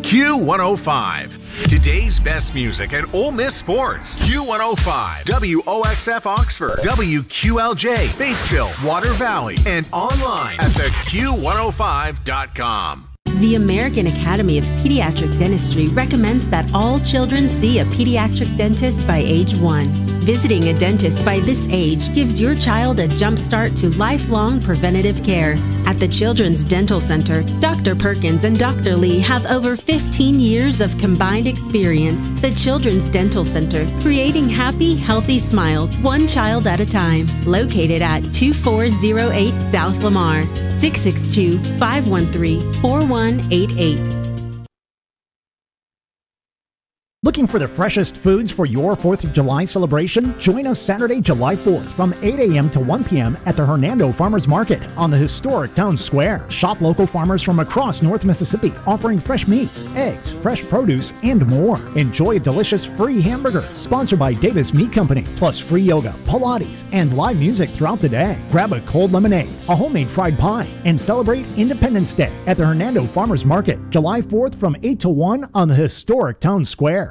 Q105. Today's best music and Ole Miss sports. Q105, WOXF Oxford, WQLJ, Batesville, Water Valley, and online at theq105.com. The American Academy of Pediatric Dentistry recommends that all children see a pediatric dentist by age 1. Visiting a dentist by this age gives your child a jump start to lifelong preventative care. At the Children's Dental Center, Dr. Perkins and Dr. Lee have over 15 years of combined experience. The Children's Dental Center, creating happy, healthy smiles one child at a time. Located at 2408 South Lamar, 662-513-4188. Looking for the freshest foods for your 4th of July celebration? Join us Saturday, July 4th from 8 a.m. to 1 p.m. at the Hernando Farmers Market on the historic town square. Shop local farmers from across North Mississippi offering fresh meats, eggs, fresh produce, and more. Enjoy a delicious free hamburger sponsored by Davis Meat Company, plus free yoga, Pilates, and live music throughout the day. Grab a cold lemonade, a homemade fried pie, and celebrate Independence Day at the Hernando Farmers Market, July 4th from 8 to 1 on the historic town square.